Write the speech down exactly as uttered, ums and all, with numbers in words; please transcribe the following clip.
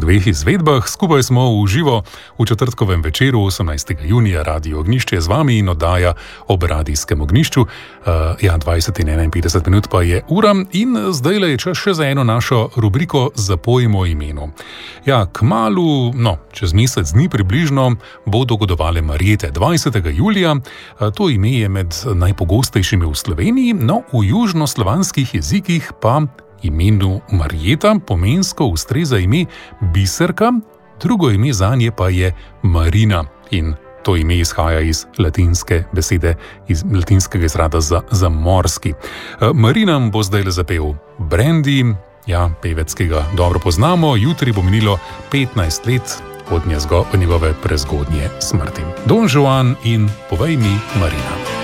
dveh izvedbah. Skupaj smo v živo v četrtkovem večeru osemnajstega junija Radio Ognjišče z vami in oddaja ob radijskem ognjišču. Uh, ja, dvajset in enainpetdeset minut pa je ura in zdajle je čas še za eno našo rubriko Zapojmo imenu. Ja, kmalu, no, čez mesec dni približno bodo godovale Marjete. dvajsetega julija, uh, to ime je med najpogostejšimi v Sloveniji, no, v južnoslovanskih jezikih pa imenu Marjeta pomensko ustreza ime Biserka, drugo ime zanje pa je Marina in to ime izhaja iz latinske besede, iz latinskega izraza za, za morski. Marina bo zdaj zapel Brandy, ja, pevec, ki ga dobro poznamo, jutri bo minilo petnajst let od njegove prezgodnje smrti. Don Juan in Povej mi, Marina.